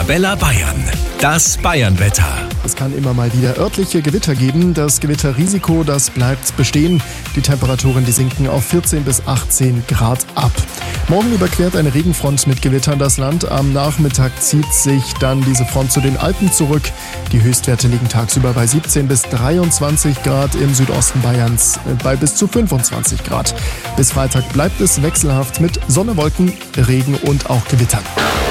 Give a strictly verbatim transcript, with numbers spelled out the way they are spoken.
Arabella Bayern. Das Bayernwetter. Es kann immer mal wieder örtliche Gewitter geben. Das Gewitterrisiko, das bleibt bestehen. Die Temperaturen, die sinken auf vierzehn bis achtzehn Grad ab. Morgen überquert eine Regenfront mit Gewittern das Land. Am Nachmittag zieht sich dann diese Front zu den Alpen zurück. Die Höchstwerte liegen tagsüber bei siebzehn bis dreiundzwanzig Grad, im Südosten Bayerns bei bis zu fünfundzwanzig Grad. Bis Freitag bleibt es wechselhaft mit Sonne, Wolken, Regen und auch Gewittern.